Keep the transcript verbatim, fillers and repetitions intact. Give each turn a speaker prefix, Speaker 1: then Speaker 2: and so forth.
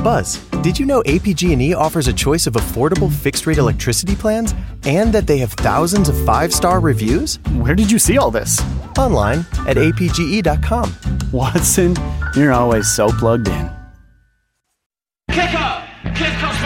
Speaker 1: Buzz, did you know A P G and E offers a choice of affordable fixed-rate electricity plans and that they have thousands of five-star reviews?
Speaker 2: Where did you see all this?
Speaker 1: Online at A P G E dot com.
Speaker 2: Watson, you're always so plugged in.
Speaker 3: Kick up! Kick up!